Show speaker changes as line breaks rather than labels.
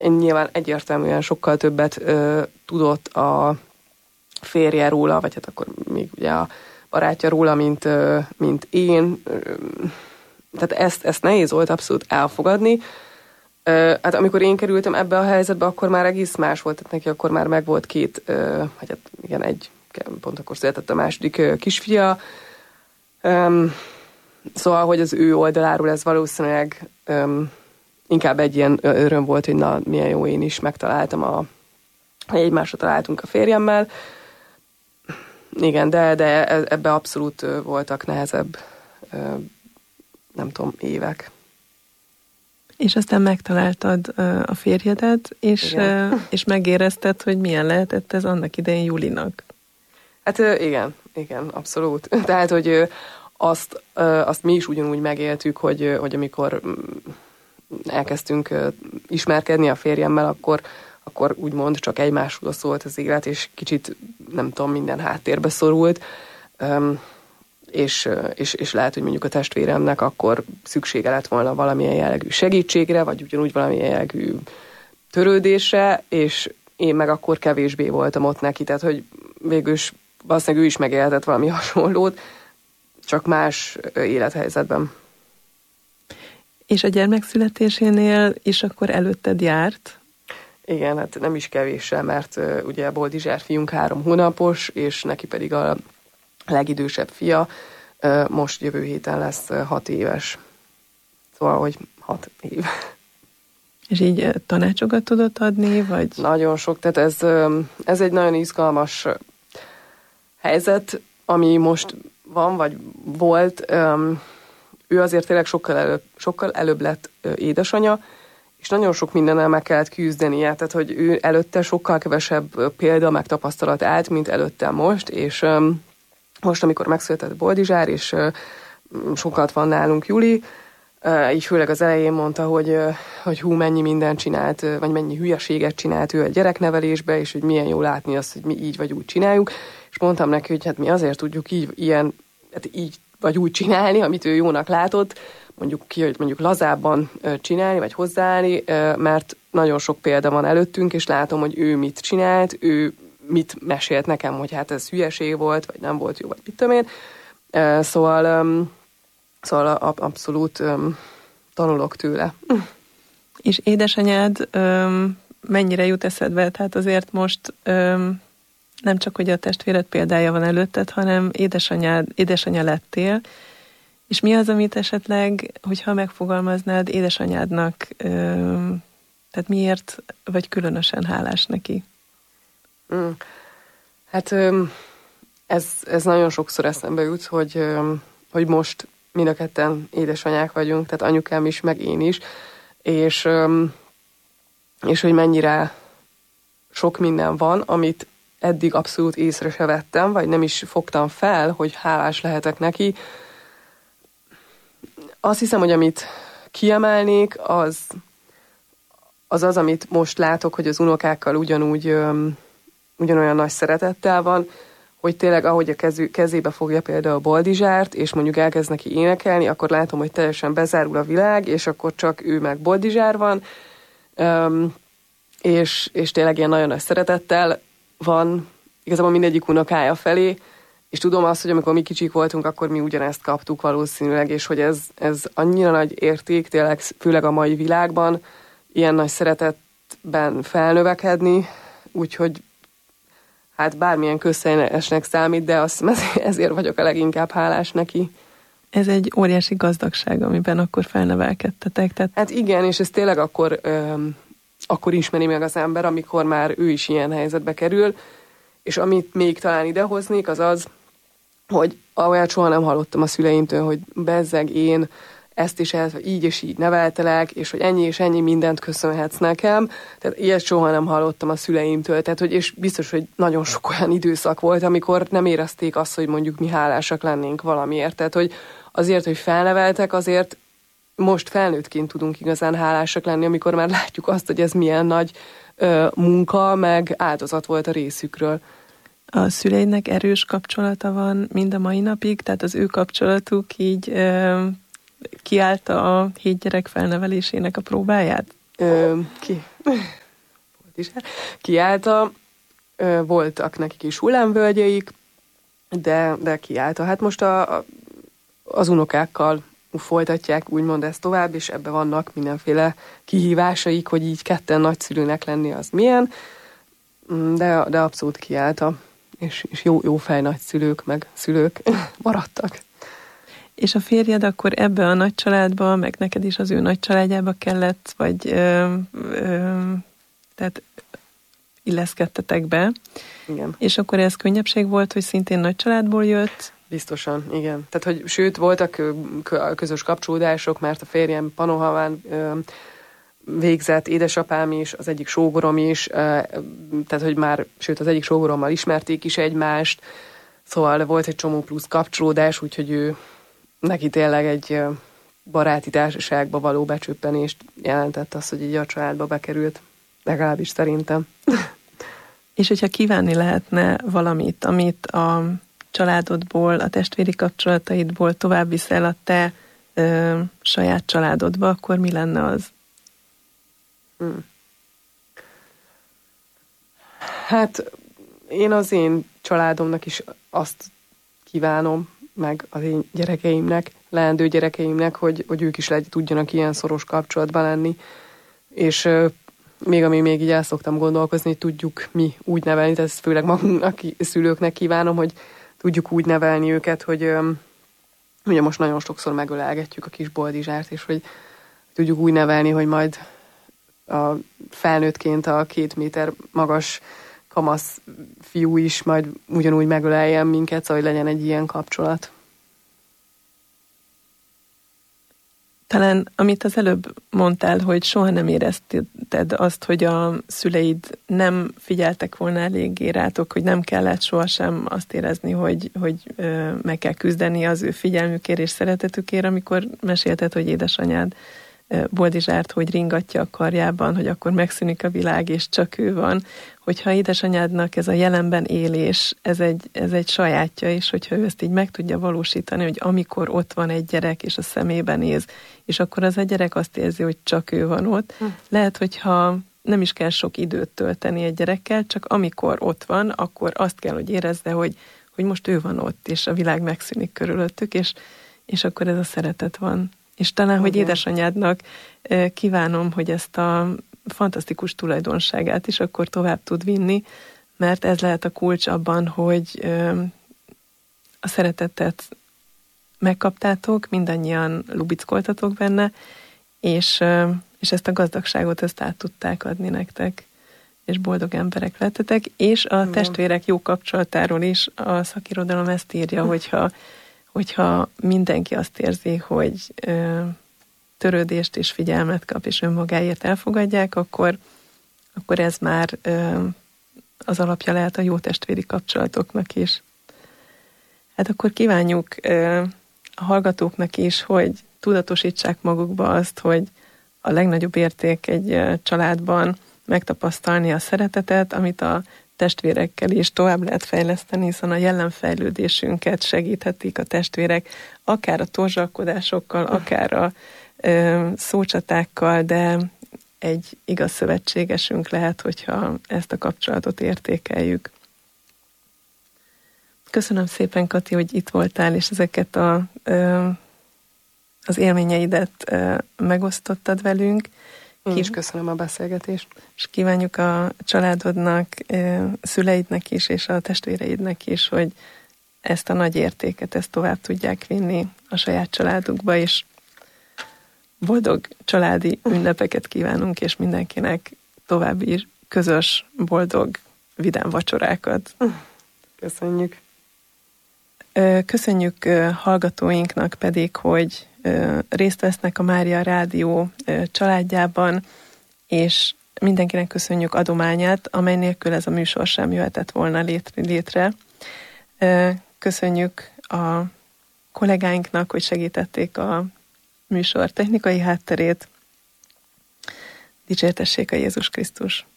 nyilván egyértelműen sokkal többet tudott a férje róla, vagy hát akkor még ugye a barátja róla, mint én. Tehát ezt nehéz volt abszolút elfogadni. Hát amikor én kerültem ebbe a helyzetbe, akkor már egész más volt, tehát neki akkor már megvolt pont akkor született a második kisfia. Szóval, hogy az ő oldaláról ez valószínűleg inkább egy ilyen öröm volt, hogy na, milyen jó, én is megtaláltam egymásra találtunk a férjemmel. Igen, de ebbe abszolút voltak nehezebb, nem tudom, évek.
És aztán megtaláltad a férjedet, és megérezted, hogy milyen lehetett ez annak idején Julinak.
Hát igen, abszolút. Tehát, hogy azt mi is ugyanúgy megéltük, hogy amikor elkezdtünk ismerkedni a férjemmel, akkor úgymond csak egymásról szólt az élet, és kicsit, nem tudom, minden háttérbe szorult. És lehet, hogy mondjuk a testvéremnek akkor szüksége lett volna valamilyen jellegű segítségre, vagy ugyanúgy valamilyen jellegű törődésre, és én meg akkor kevésbé voltam ott neki, tehát hogy végülis valószínűleg ő is megélhetett valami hasonlót, csak más élethelyzetben.
És a gyermek születésénél is akkor előtted járt?
Igen, hát nem is kevéssel, mert ugye a Boldizsár fiunk 3 hónapos, és neki pedig a legidősebb fia most jövő héten lesz 6 éves. Szóval, hogy 6 év.
És így tanácsokat tudott adni, vagy?
Nagyon sok, tehát ez egy nagyon izgalmas helyzet, ami most van, vagy volt. Ő azért tényleg sokkal előbb lett édesanya, és nagyon sok mindennel meg kellett küzdenie, tehát hogy ő előtte sokkal kevesebb példa, meg tapasztalat állt, mint előtte most, és most, amikor megszületett Boldizsár, és sokat van nálunk Juli, így főleg az elején mondta, hogy hú, mennyi mindent csinált, vagy mennyi hülyeséget csinált ő a gyereknevelésbe, és hogy milyen jó látni azt, hogy mi így vagy úgy csináljuk, és mondtam neki, hogy hát mi azért tudjuk így vagy úgy csinálni, amit ő jónak látott, mondjuk ki, hogy mondjuk lazábban csinálni, vagy hozzáállni, mert nagyon sok példa van előttünk, és látom, hogy ő mit csinált, ő mit mesélt nekem, hogy hát ez hülyeség volt, vagy nem volt jó, vagy mit tudom én. Szóval abszolút tanulok tőle.
És édesanyád mennyire jut eszedbe? Tehát azért most nem csak, hogy a testvéred példája van előtted, hanem édesanya lettél, és mi az, amit esetleg, hogyha megfogalmaznád édesanyádnak, tehát miért vagy különösen hálás neki?
Hát ez nagyon sokszor eszembe jut, hogy most mind a ketten édesanyák vagyunk, tehát anyukám is, meg én is, és hogy mennyire sok minden van, amit eddig abszolút észre se vettem, vagy nem is fogtam fel, hogy hálás lehetek neki. Azt hiszem, hogy amit kiemelnék, az, amit most látok, hogy az unokákkal ugyanolyan nagy szeretettel van, hogy tényleg ahogy a kezébe fogja például a Boldizsárt, és mondjuk elkezd neki énekelni, akkor látom, hogy teljesen bezárul a világ, és akkor csak ő meg Boldizsár van, és tényleg ilyen nagyon nagy szeretettel van igazából mindegyik unokája felé, és tudom azt, hogy amikor mi kicsik voltunk, akkor mi ugyanezt kaptuk valószínűleg, és hogy ez annyira nagy érték, tényleg főleg a mai világban, ilyen nagy szeretetben felnövekedni, úgyhogy hát bármilyen közszerűesnek számít, de azt ezért vagyok a leginkább hálás neki.
Ez egy óriási gazdagság, amiben akkor felnevelkedtetek. Tehát... Hát
igen, és ez tényleg akkor ismeri meg az ember, amikor már ő is ilyen helyzetbe kerül, és amit még talán idehoznék, az, hogy olyat soha nem hallottam a szüleimtől, hogy bezzeg én ezt is így és így neveltelek, és hogy ennyi és ennyi mindent köszönhetsz nekem. Tehát ilyet soha nem hallottam a szüleimtől. Tehát, hogy és biztos, hogy nagyon sok olyan időszak volt, amikor nem érezték azt, hogy mondjuk mi hálásak lennénk valamiért. Tehát, hogy azért, hogy felneveltek, azért most felnőttként tudunk igazán hálásak lenni, amikor már látjuk azt, hogy ez milyen nagy munka, meg áldozat volt a részükről.
A szüleidnek erős kapcsolata van mind a mai napig, tehát az ő kapcsolatuk így kiállta a 7 gyerek felnevelésének a próbáját?
kiállta, voltak nekik is hullámvölgyeik, de kiállta. Hát most az unokákkal folytatják úgymond ezt tovább, és ebben vannak mindenféle kihívásaik, hogy így ketten nagyszülőnek lenni az milyen, de abszolút kiállta, és jó fej nagyszülők, meg szülők maradtak.
És a férjed akkor ebbe a nagy családba, meg neked is az ő nagy családjába kellett, vagy tehát illeszkedtetek be.
Igen.
És akkor ez könnyebbség volt, hogy szintén nagy családból jött?
Biztosan, igen. Tehát, hogy sőt, voltak közös kapcsolódások, mert a férjem Panohaván végzett, édesapám is, az egyik sógorom is, tehát, hogy már, sőt, az egyik sógorommal ismerték is egymást, szóval volt egy csomó plusz kapcsolódás, úgyhogy neki tényleg egy baráti társaságba való becsöppenést jelentett az, hogy így a családba bekerült, legalábbis szerintem.
És hogyha kívánni lehetne valamit, amit a családodból, a testvéri kapcsolataidból tovább viszel a te saját családodba, akkor mi lenne az?
Hát én az én családomnak is azt kívánom, meg az én gyerekeimnek, leendő gyerekeimnek, hogy ők is tudjanak ilyen szoros kapcsolatban lenni, és még így el szoktam gondolkozni, hogy tudjuk mi úgy nevelni, tehát ezt főleg magunknak, szülőknek kívánom, hogy tudjuk úgy nevelni őket, hogy ugye most nagyon sokszor megölelgetjük a kis Boldizsárt, és hogy tudjuk úgy nevelni, hogy majd a felnőttként a 2 méter magas kamasz fiú is majd ugyanúgy megöleljen minket, szóval hogy legyen egy ilyen kapcsolat.
Talán, amit az előbb mondtál, hogy soha nem érezted azt, hogy a szüleid nem figyeltek volna eléggé rátok, hogy nem kellett sohasem azt érezni, hogy meg kell küzdeni az ő figyelmükért és szeretetükért, amikor mesélted, hogy édesanyád Boldizsárt, hogy ringatja a karjában, hogy akkor megszűnik a világ, és csak ő van. Hogyha édesanyádnak ez a jelenben élés, ez egy sajátja, és hogyha ő ezt így meg tudja valósítani, hogy amikor ott van egy gyerek, és a szemébe néz, és akkor az a gyerek azt érzi, hogy csak ő van ott. Lehet, hogyha nem is kell sok időt tölteni egy gyerekkel, csak amikor ott van, akkor azt kell, hogy érezze, hogy most ő van ott, és a világ megszűnik körülöttük, és akkor ez a szeretet van. És talán, hogy édesanyádnak kívánom, hogy ezt a fantasztikus tulajdonságát is akkor tovább tud vinni, mert ez lehet a kulcs abban, hogy a szeretetet megkaptátok, mindannyian lubickoltatok benne, és ezt a gazdagságot ezt át tudták adni nektek, és boldog emberek lettetek, és a testvérek jó kapcsolatáról is a szakirodalom ezt írja, hogyha mindenki azt érzi, hogy törődést és figyelmet kap, és önmagáért elfogadják, akkor ez már az alapja lehet a jó testvéri kapcsolatoknak is. Hát akkor kívánjuk a hallgatóknak is, hogy tudatosítsák magukba azt, hogy a legnagyobb érték egy családban megtapasztalni a szeretetet, amit a testvérekkel is tovább lehet fejleszteni, hiszen a jelenfejlődésünket segíthetik a testvérek, akár a torzsalkodásokkal, akár a szócsatákkal, de egy igaz szövetségesünk lehet, hogyha ezt a kapcsolatot értékeljük. Köszönöm szépen, Kati, hogy itt voltál, és ezeket az élményeidet megosztottad velünk.
Én is köszönöm a beszélgetést.
És kívánjuk a családodnak, szüleidnek is, és a testvéreidnek is, hogy ezt a nagy értéket, ezt tovább tudják vinni a saját családukba, és boldog családi ünnepeket kívánunk, és mindenkinek további közös, boldog, vidám vacsorákat.
Köszönjük.
Köszönjük hallgatóinknak pedig, hogy részt vesznek a Mária Rádió családjában, és mindenkinek köszönjük adományát, amely nélkül ez a műsor sem jöhetett volna létre. Köszönjük a kollégáinknak, hogy segítették a műsor technikai hátterét. Dicsértessék a Jézus Krisztus!